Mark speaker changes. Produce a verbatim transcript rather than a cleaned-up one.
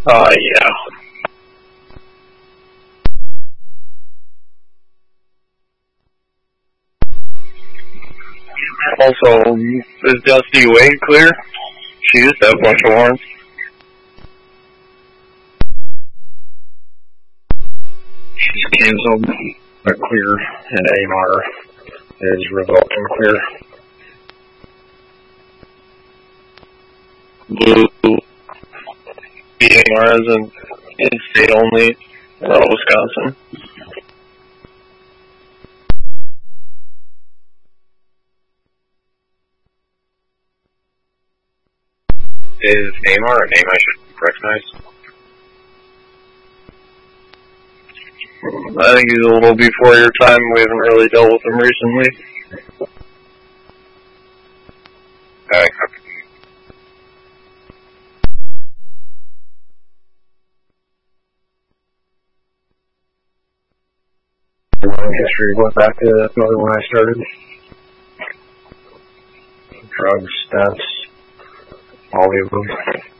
Speaker 1: Uh, yeah. Also, is Dusty Wade clear? She used to have a bunch of warrants. She's canceled, but clear, and A M R is revoked and clear. Blue, B A M R is in, in state only, in all Wisconsin. Is A M R a name I should recognize? I think he's a little before your time. We haven't really dealt with him recently. Uh, history went back to probably when I started. Drugs, stunts, all the above.